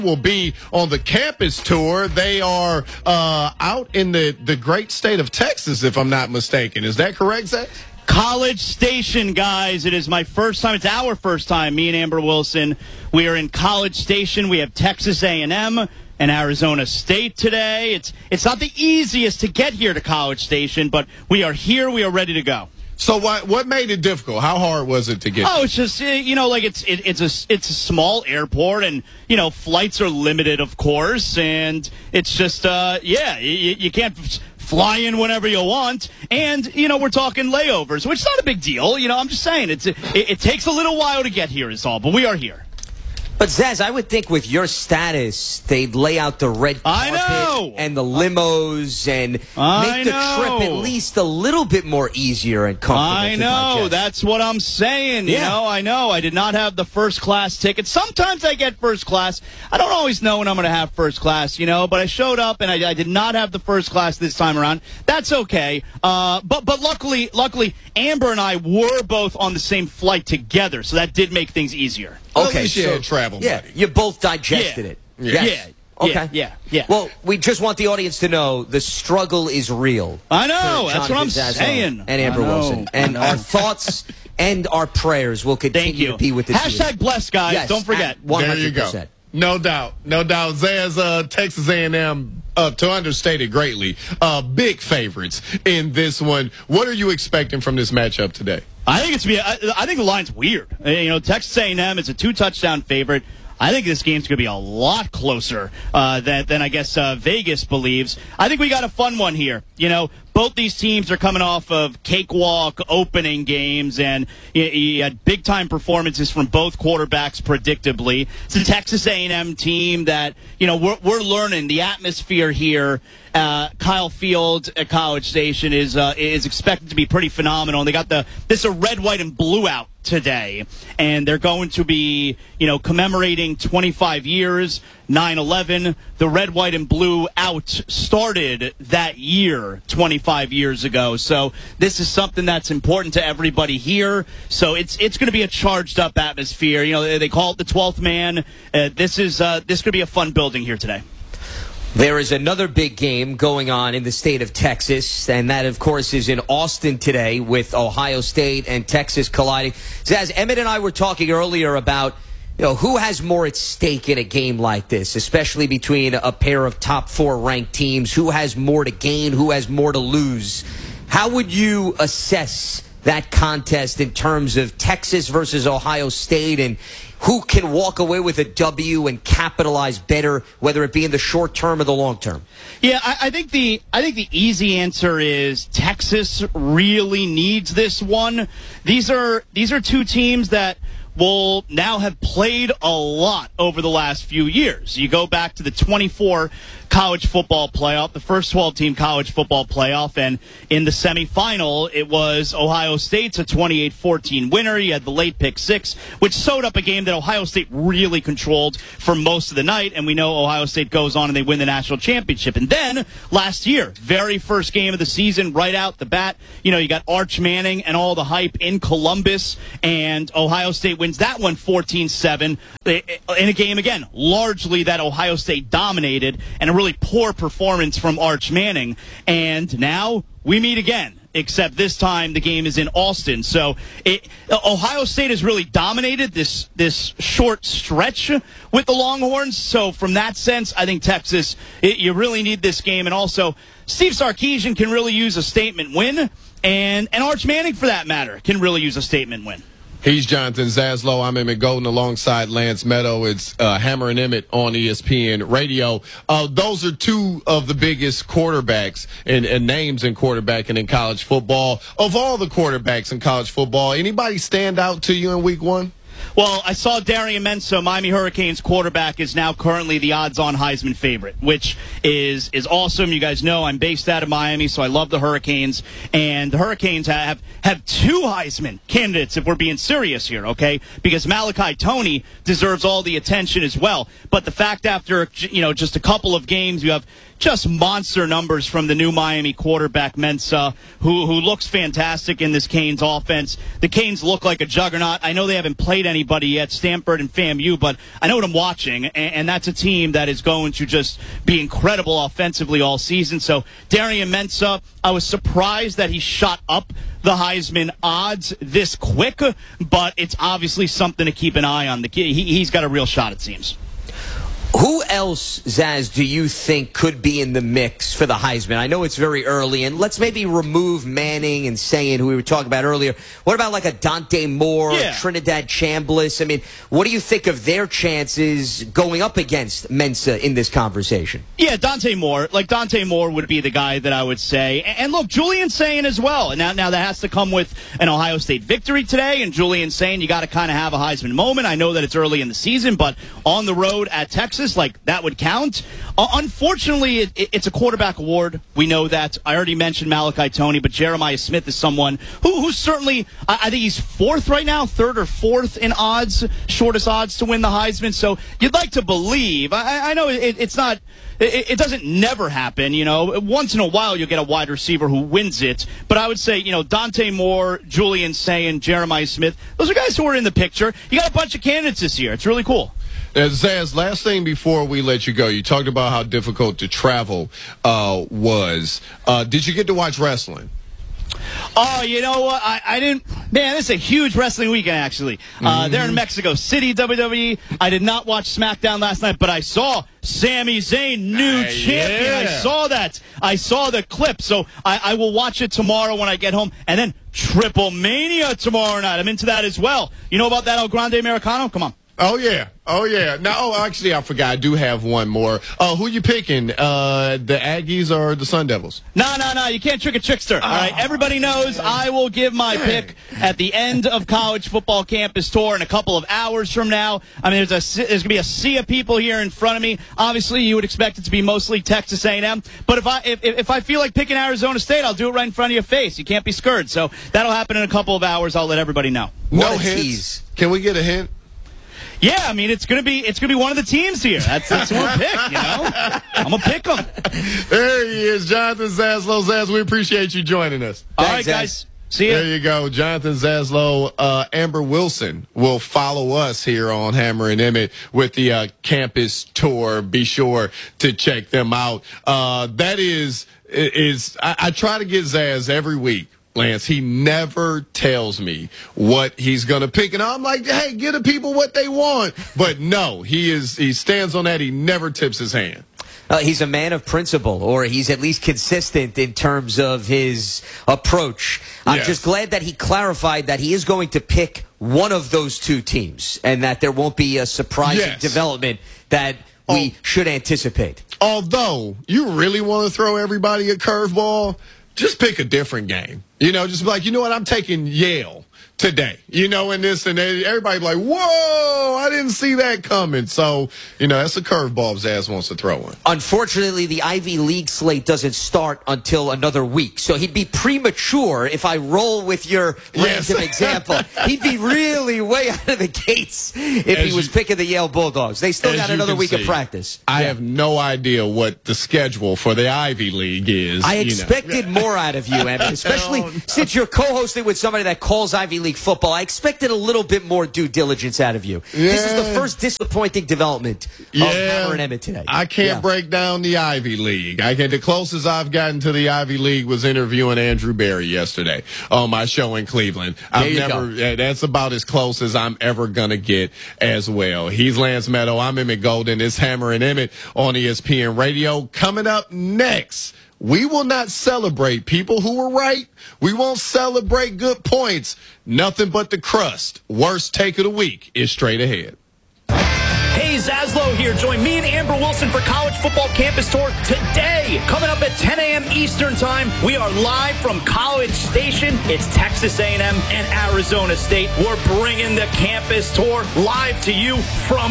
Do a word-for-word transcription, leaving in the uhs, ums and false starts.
will be on the campus tour. They are uh, out in the, the great state of Texas, if I'm not mistaken. Is that correct, Zach? College Station, guys. It is my first time. It's our first time, me and Amber Wilson. We are in College Station. We have Texas A and M and Arizona State today. It's it's not the easiest to get here to College Station, but we are here. We are ready to go. So what what made it difficult? How hard was it to get? Oh, it's just, you know, like it's it, it's a it's a small airport, and you know flights are limited, of course, and it's just uh yeah you, you can't fly in whenever you want, and you know we're talking layovers, which is not a big deal. You know, I'm just saying it's it, it takes a little while to get here, is all, but we are here. But, Zaz, I would think with your status, they'd lay out the red carpet and the limos and I make the know. trip at least a little bit more easier and comfortable I to know. digest. That's what I'm saying. You Yeah. know, I know. I did not have the first class ticket. Sometimes I get first class. I don't always know when I'm going to have first class, you know, but I showed up and I, I did not have the first class this time around. That's okay. Uh, but but luckily, luckily, Amber and I were both on the same flight together, so that did make things easier. Well, Okay, at least you so had travel, yeah, buddy. you both digested Yeah. it. Yeah. Yes. Yeah. Okay. Yeah. Yeah. Well, we just want the audience to know the struggle is real. I know. for That's what I'm Jonathan Zazzone saying. And Amber I know. Wilson. And I know. our thoughts and our prayers will continue Thank you. to be with the Hashtag team. bless, guys. Yes, Don't forget. at one There hundred you go. percent. No doubt. No doubt. Zaz, uh, Texas A and M, uh, to understate it greatly, uh, big favorites in this one. What are you expecting from this matchup today? I think it's be. I, I think the line's weird. Uh, You know, Texas A and M is a two-touchdown favorite. I think this game's going to be a lot closer uh, than, than I guess uh, Vegas believes. I think we got a fun one here. You know, both these teams are coming off of cakewalk opening games, and you, you had big-time performances from both quarterbacks, predictably. It's a Texas A and M team that, you know, we're, we're learning the atmosphere here. Uh, Kyle Field at College Station is uh, is expected to be pretty phenomenal. And they got the this is a red, white, and blue out today, and they're going to be, you know, commemorating twenty-five years, nine eleven. The red, white, and blue out started that year, twenty-five years ago. So this is something that's important to everybody here. So it's it's going to be a charged up atmosphere. You know, they, they call it the twelfth man. Uh, this is uh, this could be a fun building here today. There is another big game going on in the state of Texas, and that, of course, is in Austin today with Ohio State and Texas colliding. Zaz, Emmett and I were talking earlier about, you know, who has more at stake in a game like this, especially between a pair of top four ranked teams. Who has more to gain? Who has more to lose? How would you assess that contest in terms of Texas versus Ohio State, and who can walk away with a W and capitalize better, whether it be in the short term or the long term? Yeah, I, I think the I think the easy answer is Texas really needs this one. These are these are two teams that will now have played a lot over the last few years. You go back to the twenty-four college football playoff, the first twelve-team college football playoff, and in the semifinal, it was Ohio State's a twenty-eight fourteen winner. You had the late pick six, which sewed up a game that Ohio State really controlled for most of the night, and we know Ohio State goes on and they win the national championship. And then, last year, very first game of the season, right out the bat, you know, you got Arch Manning and all the hype in Columbus, and Ohio State wins that one fourteen seven in a game, again, largely that Ohio State dominated, and a really poor performance from Arch Manning. And now we meet again, except this time the game is in Austin. So it, Ohio State has really dominated this this short stretch with the Longhorns. So from that sense, I think Texas, it, you really need this game. And also, Steve Sarkisian can really use a statement win, and, and Arch Manning, for that matter, can really use a statement win. He's Jonathan Zaslow. I'm Emmett Golden alongside Lance Meadow. It's uh, Hammer and Emmett on E S P N Radio. Uh, those are two of the biggest quarterbacks and, and names in quarterbacking in college football. Of all the quarterbacks in college football, anybody stand out to you in week one? Well, I saw Darian Menso, Miami Hurricanes quarterback, is now currently the odds-on Heisman favorite, which is is awesome. You guys know I'm based out of Miami, so I love the Hurricanes. And the Hurricanes have, have two Heisman candidates, if we're being serious here, okay? Because Malachi Toney deserves all the attention as well. But the fact after, you know, just a couple of games, you have just monster numbers from the new Miami quarterback, Mensa, who who looks fantastic in this Canes offense. The Canes look like a juggernaut. I know they haven't played anybody yet, Stanford and FAMU, but I know what I'm watching, and, and that's a team that is going to just be incredible offensively all season. So Darian Mensah, I was surprised that he shot up the Heisman odds this quick, but it's obviously something to keep an eye on. The kid, he, he's got a real shot, it seems. Who else, Zaz, do you think could be in the mix for the Heisman? I know it's very early, and let's maybe remove Manning and Sayin, who we were talking about earlier. What about like a Dante Moore, yeah. Trinidad Chambliss? I mean, what do you think of their chances going up against Mensah in this conversation? Yeah, Dante Moore. Like, Dante Moore would be the guy that I would say. And, and look, Julian Sayin as well. And now, now that has to come with an Ohio State victory today. And Julian Sayin, you got to kind of have a Heisman moment. I know that it's early in the season, but on the road at Texas, like, that would count. Uh, unfortunately, it, it, it's a quarterback award. We know that. I already mentioned Malachi Toney, but Jeremiah Smith is someone who, who's certainly, I, I think he's fourth right now, third or fourth in odds, shortest odds to win the Heisman. So you'd like to believe. I, I know it, it's not, it, it doesn't never happen, you know. Once in a while you'll get a wide receiver who wins it. But I would say, you know, Dante Moore, Julian Sayin, Jeremiah Smith, those are guys who are in the picture. You got a bunch of candidates this year. It's really cool. Uh, Zaz, last thing before we let you go, you talked about how difficult to travel uh, was. Uh, did you get to watch wrestling? Oh, you know what? I, I didn't. Man, this is a huge wrestling weekend, actually. Uh, mm-hmm. They're in Mexico City, W W E. I did not watch SmackDown last night, but I saw Sami Zayn, new hey, champion. yeah. I saw that. I saw the clip. So I, I will watch it tomorrow when I get home. And then Triple Mania tomorrow night. I'm into that as well. You know about that El Grande Americano? Come on. Oh, yeah. Oh, yeah. Now, oh, actually, I forgot. I do have one more. Uh, who you picking, uh, the Aggies or the Sun Devils? No, no, no. You can't trick a trickster. All right. Everybody knows I will give my pick at the end of College Football Campus Tour in a couple of hours from now. I mean, there's a there's going to be a sea of people here in front of me. Obviously, you would expect it to be mostly Texas A and M. But if I if, if I feel like picking Arizona State, I'll do it right in front of your face. You can't be scared. So that'll happen in a couple of hours. I'll let everybody know. No What a hints. tease. Can we get a hint? Yeah, I mean, it's gonna be it's gonna be one of the teams here. That's that's who I'm pick. You know, I'm gonna pick them. There he is, Jonathan Zaslow. Zaz, we appreciate you joining us. All Thanks, right, guys. See ya. There you go, Jonathan Zaslow. Uh, Amber Wilson will follow us here on Hammer and Emmett with the uh, campus tour. Be sure to check them out. Uh, that is is I, I try to get Zaz every week. Lance, he never tells me what he's going to pick. And I'm like, hey, give the people what they want. But no, he is he stands on that. He never tips his hand. Uh, he's a man of principle, or he's at least consistent in terms of his approach. I'm Yes. just glad that he clarified that he is going to pick one of those two teams and that there won't be a surprising Yes. development that we Oh. should anticipate. Although you really want to throw everybody a curveball, just pick a different game. You know, just be like, you know what, I'm taking Yale today. You know, and this and that. Everybody be like, whoa, I didn't see that coming. So, you know, that's a curveball Zaz wants to throw in. Unfortunately, the Ivy League slate doesn't start until another week. So he'd be premature if I roll with your Yes. random example. He'd be really way out of the gates if As he was you- picking the Yale Bulldogs. They still As got you another can week see, of practice. I Yeah. have no idea what the schedule for the Ivy League is. I you know. expected more out of you, Emmett, especially Oh, no. since you're co-hosting with somebody that calls Ivy League football. I expected a little bit more due diligence out of you. This is the Yeah. first disappointing development of Hammer and Emmett today. I can't Yeah. break down the Ivy League. I can. The closest I've gotten to the Ivy League was interviewing Andrew Berry yesterday on my show in Cleveland. There I've you never. go. yeah, That's about as close as I'm ever gonna get as well. He's Lance Meadow. I'm Emmett Golden. It's Hammer and Emmett on E S P N Radio. Coming up next, we will not celebrate people who were right. We won't celebrate good points. Nothing but the crust. Worst take of the week is straight ahead. Hey, Zaslow here. Join me and Amber Wilson for College Football Campus Tour today. Coming up at ten a.m. Eastern Time, we are live from College Station. It's Texas A and M and Arizona State. We're bringing the campus tour live to you from